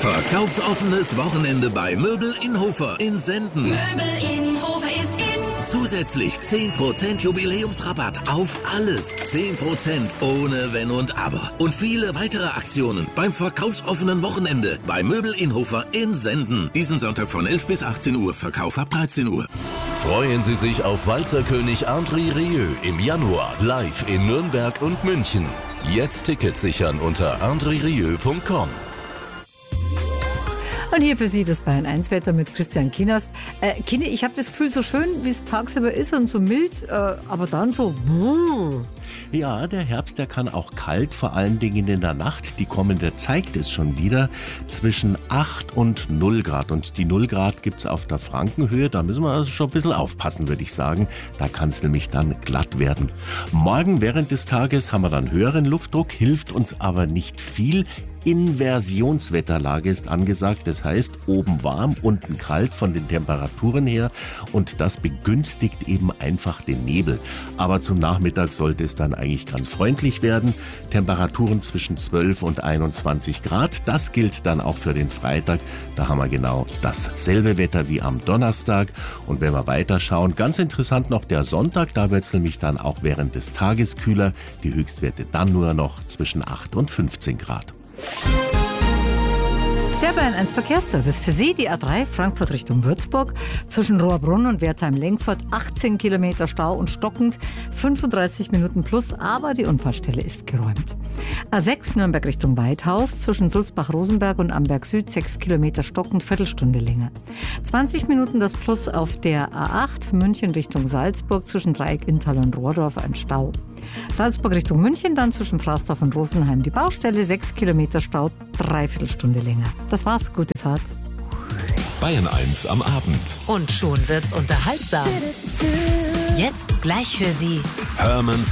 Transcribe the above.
Verkaufsoffenes Wochenende bei Möbel in Hofer in Senden. Möbel in Hofer ist in. Zusätzlich 10% Jubiläumsrabatt auf alles. 10% ohne Wenn und Aber. Und viele weitere Aktionen beim verkaufsoffenen Wochenende bei Möbel in Hofer in Senden. Diesen Sonntag von 11 bis 18 Uhr. Verkauf ab 13 Uhr. Freuen Sie sich auf Walzerkönig André Rieu im Januar live in Nürnberg und München. Jetzt Tickets sichern unter andrerieu.com. Und hier für Sie das Bayern 1 Wetter mit Christian Kienast. Kini, ich habe das Gefühl, so schön wie es tagsüber ist und so mild, aber dann so. Ja, der Herbst, der kann auch kalt, vor allen Dingen in der Nacht. Die kommende zeigt es schon wieder zwischen 8 und 0 Grad. Und die 0 Grad gibt's auf der Frankenhöhe. Da müssen wir also schon ein bisschen aufpassen, würde ich sagen. Da kann es nämlich dann glatt werden. Morgen während des Tages haben wir dann höheren Luftdruck, hilft uns aber nicht viel. Inversionswetterlage ist angesagt, das heißt oben warm, unten kalt von den Temperaturen her und das begünstigt eben einfach den Nebel. Aber zum Nachmittag sollte es dann eigentlich ganz freundlich werden. Temperaturen zwischen 12 und 21 Grad, das gilt dann auch für den Freitag. Da haben wir genau dasselbe Wetter wie am Donnerstag. Und wenn wir weiterschauen, ganz interessant noch der Sonntag, da wird es nämlich dann auch während des Tages kühler. Die Höchstwerte dann nur noch zwischen 8 und 15 Grad. Der Bayern 1 Verkehrsservice. Für Sie die A3 Frankfurt Richtung Würzburg. Zwischen Rohrbrunn und Wertheim-Lenkfurt 18 Kilometer Stau und stockend 35 Minuten plus, aber die Unfallstelle ist geräumt. A6 Nürnberg Richtung Weidhaus. Zwischen Sulzbach-Rosenberg und Amberg Süd 6 Kilometer stockend, Viertelstunde länger. 20 Minuten das Plus auf der A8 München Richtung Salzburg. Zwischen Dreieck, Inntal und Rohrdorf ein Stau. Salzburg Richtung München, dann zwischen Fraßdorf und Rosenheim die Baustelle. 6 Kilometer Stau, Dreiviertelstunde länger. Das war's, gute Fahrt. Bayern 1 am Abend. Und schon wird's unterhaltsam. Jetzt gleich für Sie Hermanns